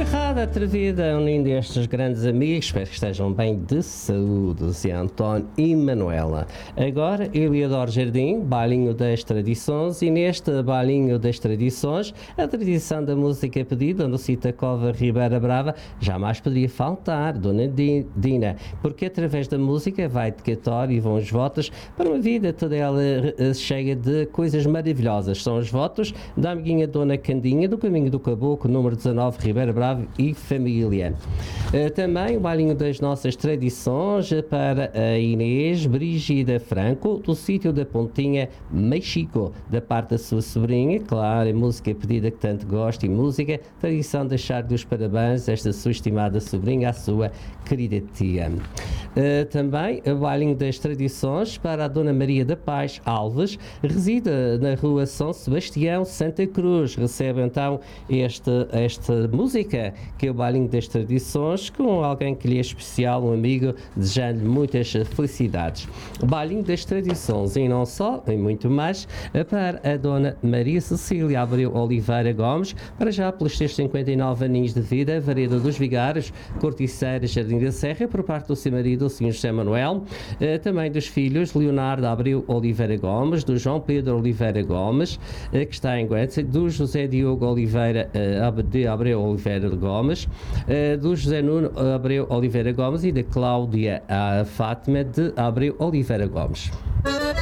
Agarrada, atrevida, unindo estes grandes amigos, espero que estejam bem de saúde, Zé António e Manuela. Agora, Eliodoro Jardim, Bailinho das Tradições, e neste Bailinho das Tradições, a tradição da música pedida no Citacova Ribeira Brava jamais poderia faltar, Dona Dina, porque através da música vai dedicatório e vão os votos para uma vida toda ela cheia de coisas maravilhosas. São os votos da amiguinha Dona Candinha, do Caminho do Caboclo, número 19, Ribeira Brava e família. Também o bailinho das nossas tradições para a Inês Brigida Franco, do sítio da Pontinha, Mexico, da parte da sua sobrinha, claro, a música pedida que tanto gosta e música, tradição de deixar dos parabéns esta sua estimada sobrinha, a sua querida tia. Também o bailinho das tradições para a Dona Maria da Paz Alves, reside na rua São Sebastião, Santa Cruz, recebe então esta música, que é o bailinho das tradições, com alguém que lhe é especial, um amigo, desejando-lhe muitas felicidades. O bailinho das tradições, e não só, e muito mais, para a Dona Maria Cecília Abreu Oliveira Gomes, para já pelos seus 59 aninhos de vida, Vareda dos Vigários, Corticeira, Jardim da Serra, por parte do seu marido, o Sr. José Manuel, também dos filhos Leonardo Abreu Oliveira Gomes, do João Pedro Oliveira Gomes, que está em Guedes, do José Diogo Oliveira de Abreu Oliveira Gomes, do José Nuno Abreu Oliveira Gomes e da Cláudia Fátima de Abreu Oliveira Gomes.